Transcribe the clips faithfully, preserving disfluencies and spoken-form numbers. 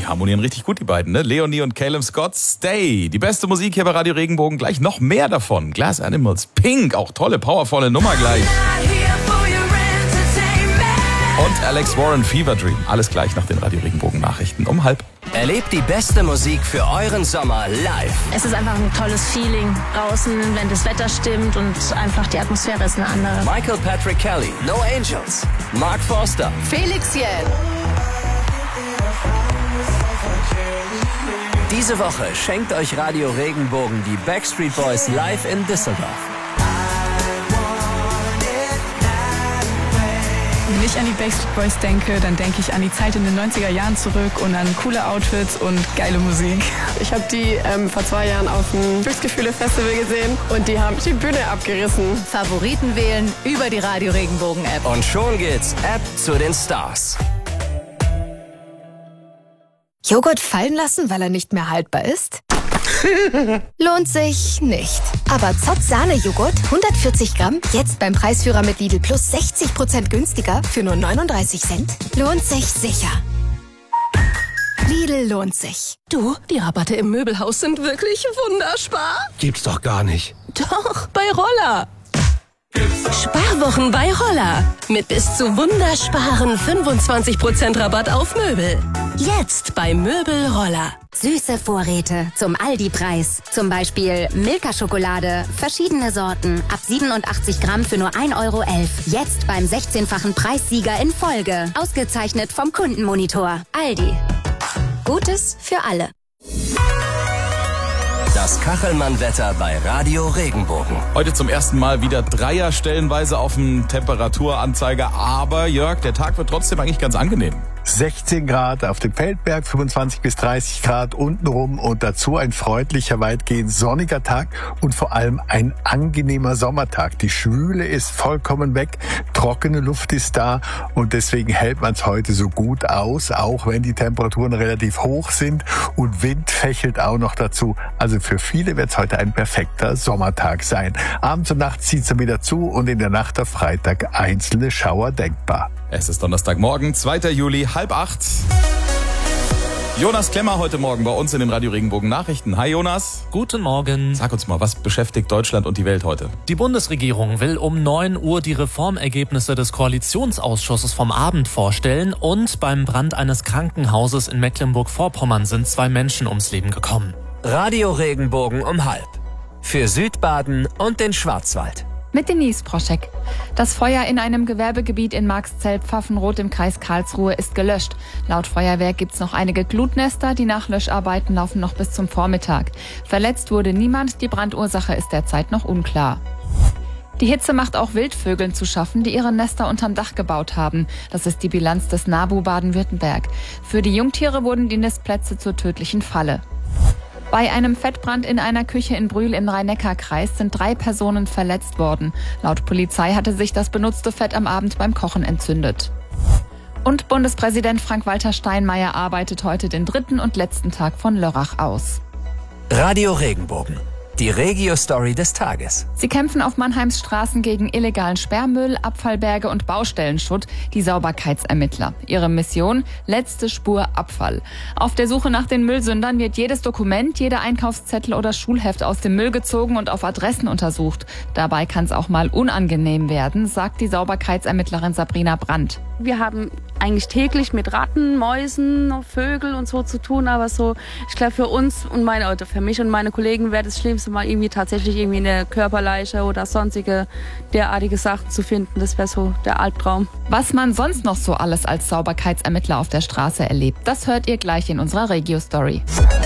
die harmonieren richtig gut, die beiden, ne? Leonie und Caleb Scott, Stay. Die beste Musik hier bei Radio Regenbogen. Gleich noch mehr davon. Glass Animals, Pink, auch tolle, powervolle Nummer gleich. Und Alex Warren, Fever Dream. Alles gleich nach den Radio Regenbogen Nachrichten um halb. Erlebt die beste Musik für euren Sommer live. Es ist einfach ein tolles Feeling draußen, wenn das Wetter stimmt und einfach die Atmosphäre ist eine andere. Michael Patrick Kelly, No Angels, Mark Forster, Felix Jähn. Diese Woche schenkt euch Radio Regenbogen die Backstreet Boys live in Düsseldorf. Wenn ich an die Backstreet Boys denke, dann denke ich an die Zeit in den neunziger Jahren zurück und an coole Outfits und geile Musik. Ich habe die ähm, vor zwei Jahren auf dem Glücksgefühle-Festival gesehen und die haben die Bühne abgerissen. Favoriten wählen über die Radio Regenbogen-App. Und schon geht's App zu den Stars. Joghurt fallen lassen, weil er nicht mehr haltbar ist? Lohnt sich nicht. Aber Zott Sahne-Joghurt, hundertvierzig Gramm, jetzt beim Preisführer mit Lidl Plus sechzig Prozent günstiger für nur neununddreißig Cent. Lohnt sich sicher. Lidl lohnt sich. Du, die Rabatte im Möbelhaus sind wirklich wunderspar. Gibt's doch gar nicht. Doch, bei Roller. Sparwochen bei Roller. Mit bis zu wundersparen fünfundzwanzig Prozent Rabatt auf Möbel. Jetzt bei Möbel Roller. Süße Vorräte zum Aldi-Preis. Zum Beispiel Milka-Schokolade, verschiedene Sorten, ab siebenundachtzig Gramm für nur ein Euro elf. Jetzt beim sechzehnfachen Preissieger in Folge. Ausgezeichnet vom Kundenmonitor. Aldi. Gutes für alle. Das Kachelmann-Wetter bei Radio Regenbogen. Heute zum ersten Mal wieder Dreier stellenweise auf dem Temperaturanzeiger. Aber Jörg, der Tag wird trotzdem eigentlich ganz angenehm. sechzehn Grad auf dem Feldberg, fünfundzwanzig bis dreißig Grad untenrum und dazu ein freundlicher, weitgehend sonniger Tag und vor allem ein angenehmer Sommertag. Die Schwüle ist vollkommen weg, trockene Luft ist da und deswegen hält man es heute so gut aus, auch wenn die Temperaturen relativ hoch sind und Wind fächelt auch noch dazu. Also für viele wird es heute ein perfekter Sommertag sein. Abends und nachts zieht es dann wieder zu und in der Nacht auf Freitag einzelne Schauer denkbar. Es ist Donnerstagmorgen, zweiter Juli, halb acht. Jonas Klemmer heute Morgen bei uns in den Radio Regenbogen Nachrichten. Hi Jonas. Guten Morgen. Sag uns mal, was beschäftigt Deutschland und die Welt heute? Die Bundesregierung will um neun Uhr die Reformergebnisse des Koalitionsausschusses vom Abend vorstellen und beim Brand eines Krankenhauses in Mecklenburg-Vorpommern sind zwei Menschen ums Leben gekommen. Radio Regenbogen um halb. Für Südbaden und den Schwarzwald. Mit Denise Proschek. Das Feuer in einem Gewerbegebiet in Marxzell-Pfaffenroth im Kreis Karlsruhe ist gelöscht. Laut Feuerwehr gibt's noch einige Glutnester. Die Nachlöscharbeiten laufen noch bis zum Vormittag. Verletzt wurde niemand. Die Brandursache ist derzeit noch unklar. Die Hitze macht auch Wildvögeln zu schaffen, die ihre Nester unterm Dach gebaut haben. Das ist die Bilanz des NABU Baden-Württemberg. Für die Jungtiere wurden die Nistplätze zur tödlichen Falle. Bei einem Fettbrand in einer Küche in Brühl im Rhein-Neckar-Kreis sind drei Personen verletzt worden. Laut Polizei hatte sich das benutzte Fett am Abend beim Kochen entzündet. Und Bundespräsident Frank-Walter Steinmeier arbeitet heute den dritten und letzten Tag von Lörrach aus. Radio Regenbogen. Die Regio-Story des Tages. Sie kämpfen auf Mannheims Straßen gegen illegalen Sperrmüll, Abfallberge und Baustellenschutt, die Sauberkeitsermittler. Ihre Mission? Letzte Spur Abfall. Auf der Suche nach den Müllsündern wird jedes Dokument, jeder Einkaufszettel oder Schulheft aus dem Müll gezogen und auf Adressen untersucht. Dabei kann es auch mal unangenehm werden, sagt die Sauberkeitsermittlerin Sabrina Brandt. Wir haben eigentlich täglich mit Ratten, Mäusen, Vögel und so zu tun, aber so, ich glaube für uns und meine, oder für mich und meine Kollegen wäre das Schlimmste mal irgendwie tatsächlich irgendwie eine Körperleiche oder sonstige derartige Sachen zu finden. Das wäre so der Albtraum. Was man sonst noch so alles als Sauberkeitsermittler auf der Straße erlebt, das hört ihr gleich in unserer Regio-Story.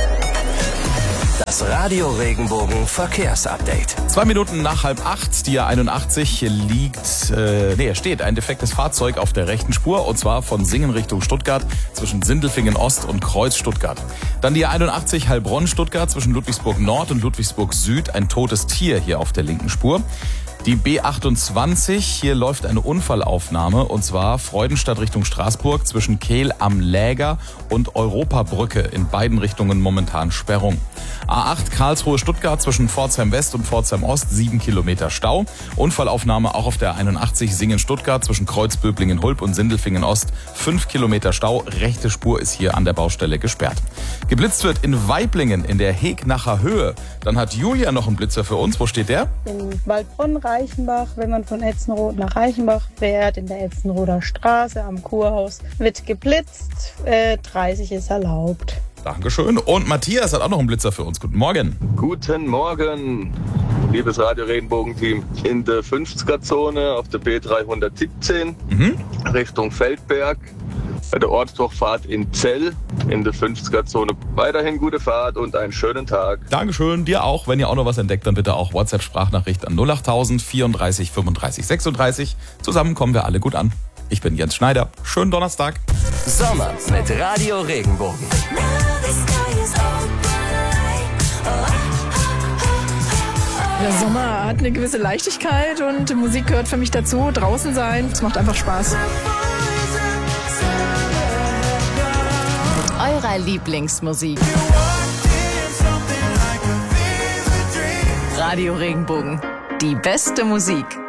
Das Radio Regenbogen Verkehrsupdate. Zwei Minuten nach halb acht, die A einundachtzig, liegt, äh, nee, steht ein defektes Fahrzeug auf der rechten Spur und zwar von Singen Richtung Stuttgart zwischen Sindelfingen Ost und Kreuz Stuttgart. Dann die A einundachtzig Heilbronn Stuttgart zwischen Ludwigsburg Nord und Ludwigsburg Süd, ein totes Tier hier auf der linken Spur. Die B achtundzwanzig, hier läuft eine Unfallaufnahme und zwar Freudenstadt Richtung Straßburg zwischen Kehl am Läger und Europabrücke. In beiden Richtungen momentan Sperrung. A acht Karlsruhe-Stuttgart zwischen Pforzheim West und Pforzheim Ost, sieben Kilometer Stau. Unfallaufnahme auch auf der einundachtzig Singen-Stuttgart zwischen Kreuzböblingen-Hulb und Sindelfingen Ost, fünf Kilometer Stau. Rechte Spur ist hier an der Baustelle gesperrt. Geblitzt wird in Weiblingen in der Hegnacher Höhe. Dann hat Julia noch einen Blitzer für uns. Wo steht der? In Waldbronn-Reichenbach, wenn man von Etzenroth nach Reichenbach fährt, in der Etzenroder Straße am Kurhaus, wird geblitzt, äh, dreißig ist erlaubt. Dankeschön. Und Matthias hat auch noch einen Blitzer für uns. Guten Morgen. Guten Morgen, liebes Radio Regenbogen-Team. In der fünfziger-Zone auf der B dreihundertsiebzehn mhm. Richtung Feldberg. Bei der Ortsdurchfahrt in Zell in der fünfziger-Zone. Weiterhin gute Fahrt und einen schönen Tag. Dankeschön, dir auch. Wenn ihr auch noch was entdeckt, dann bitte auch WhatsApp-Sprachnachricht an null acht tausend vierunddreißig fünfunddreißig sechsunddreißig. Zusammen kommen wir alle gut an. Ich bin Jens Schneider. Schönen Donnerstag. Sommer mit Radio Regenbogen. Der Sommer hat eine gewisse Leichtigkeit und Musik gehört für mich dazu. Draußen sein, es macht einfach Spaß. Eurer Lieblingsmusik. Radio Regenbogen. Die beste Musik.